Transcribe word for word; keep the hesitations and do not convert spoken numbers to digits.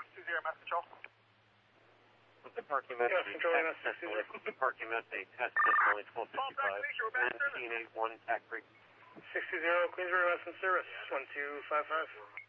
two zero, Mass Control. The parking message, Yes, Control, Mass six two zero. the parking message, test decimal twelve fifty-five, and T N A one, tack break. six two zero, Queensbury, Western Service, one two five five.